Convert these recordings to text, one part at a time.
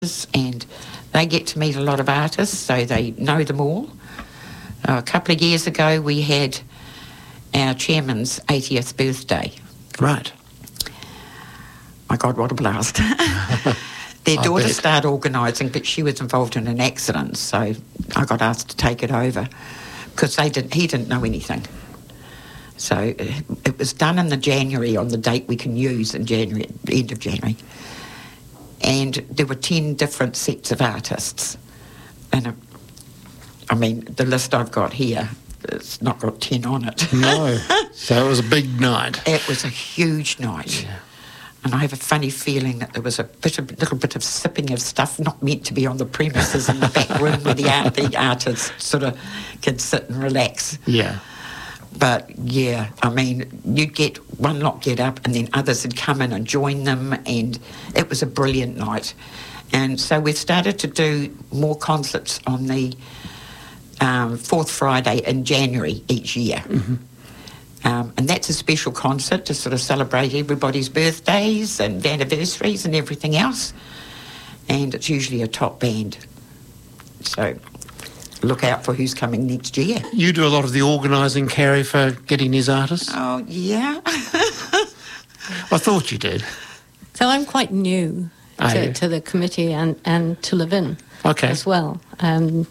and they get to meet a lot of artists, so they know them all. A couple of years ago, we had our chairman's 80th birthday. Right. My God, what a blast. Their daughter started organising, but she was involved in an accident, so I got asked to take it over because he didn't know anything. So it was done in the January, on the date we can use in January, end of January. And there were 10 different sets of artists. And the list I've got here, it's not got 10 on it. No. So it was a big night. It was a huge night. Yeah. And I have a funny feeling that there was a little bit of sipping of stuff not meant to be on the premises in the back room where the artists sort of can sit and relax. Yeah. But, yeah, you'd get one lot get up and then others would come in and join them, and it was a brilliant night. And so we've started to do more concerts on the fourth Friday in January each year. Mm-hmm. And that's a special concert to sort of celebrate everybody's birthdays and anniversaries and everything else. And it's usually a top band. So look out for who's coming next year. You do a lot of the organising, Carrie, for getting these artists? Oh, yeah. I thought you did. So I'm quite new to the committee and to Levin as well. And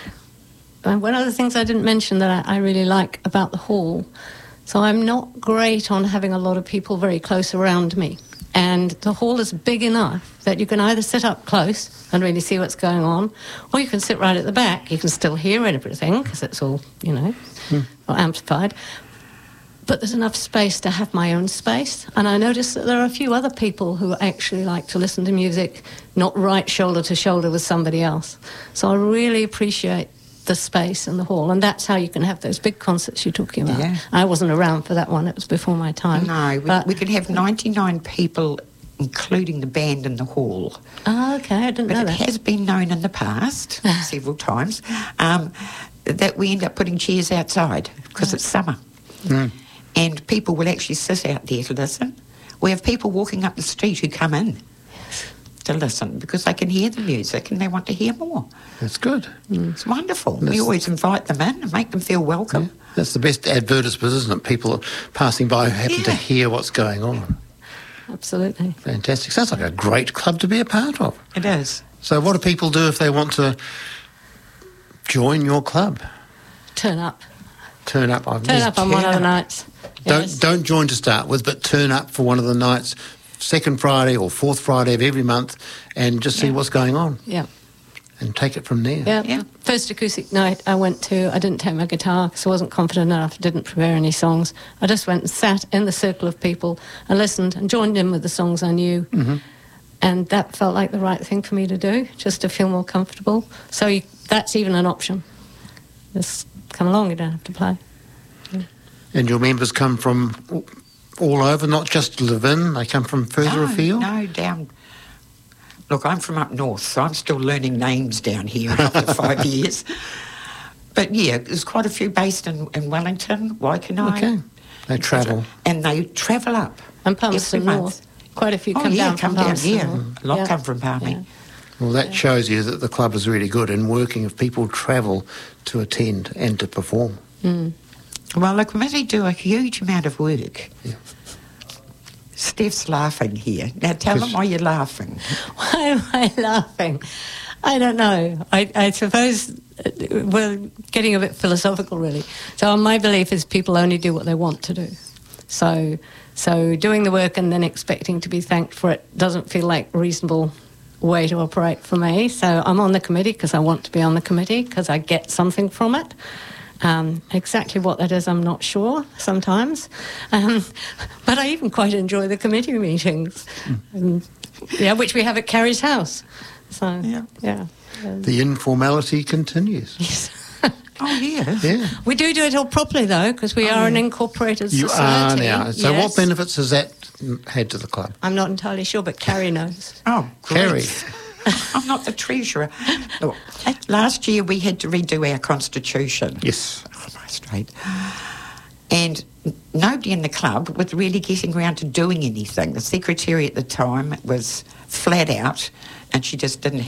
one of the things I didn't mention that I really like about the hall, so I'm not great on having a lot of people very close around me. And the hall is big enough that you can either sit up close and really see what's going on, or you can sit right at the back. You can still hear everything because it's all, amplified. But there's enough space to have my own space. And I noticed that there are a few other people who actually like to listen to music, not right shoulder to shoulder with somebody else. So I really appreciate the space in the hall, and that's how you can have those big concerts you're talking about. Yeah. I wasn't around for that one, it was before my time. No, we can have 99 people, including the band in the hall. Oh, okay, I didn't know that. But it has been known in the past, several times, that we end up putting chairs outside because it's summer. Mm. And people will actually sit out there to listen. We have people walking up the street who come in to listen because they can hear the music and they want to hear more. That's good. It's wonderful. We always invite them in and make them feel welcome. Yeah. That's the best advertisement, isn't it? People passing by who happen to hear what's going on. Absolutely. Fantastic. Sounds like a great club to be a part of. It is. So what do people do if they want to join your club? Turn up. Turn up. On one of the nights. Don't join to start with, but turn up for one of the nights, second Friday or fourth Friday of every month, and just see what's going on. Yeah. And take it from there. Yeah. First acoustic night I went to, I didn't take my guitar because I wasn't confident enough, didn't prepare any songs. I just went and sat in the circle of people and listened and joined in with the songs I knew. Mm-hmm. And that felt like the right thing for me to do, just to feel more comfortable. So that's even an option. Just come along, you don't have to play. Yeah. And your members come from all over, not just Levin, they come from further afield? No, down. Look, I'm from up north, so I'm still learning names down here after 5 years. But yeah, there's quite a few based in Wellington, Waikanae. Okay. They travel. And they travel up. And Palmerston North. Quite a few come down from Palmerston. Yeah, a lot come from Palmy. Yeah. Well, that shows you that the club is really good in working if people travel to attend and to perform. Mm. Well, the committee do a huge amount of work. Yeah. Steph's laughing here. Now tell them why you're laughing. Why am I laughing? I don't know. I suppose we're getting a bit philosophical, really. So my belief is people only do what they want to do. So doing the work and then expecting to be thanked for it doesn't feel like a reasonable way to operate for me. So I'm on the committee because I want to be on the committee because I get something from it. Exactly what that is, I'm not sure sometimes. But I even quite enjoy the committee meetings, which we have at Carrie's house. So, yeah. The informality continues. Yes. Oh, yeah. Yeah. We do it all properly, though, because we are an incorporated society. You are now. So what benefits has that had to the club? I'm not entirely sure, but Carrie knows. Oh, great. Carrie. I'm not the treasurer. Look, last year we had to redo our constitution. Yes. Oh, my straight. And nobody in the club was really getting around to doing anything. The secretary at the time was flat out and she just didn't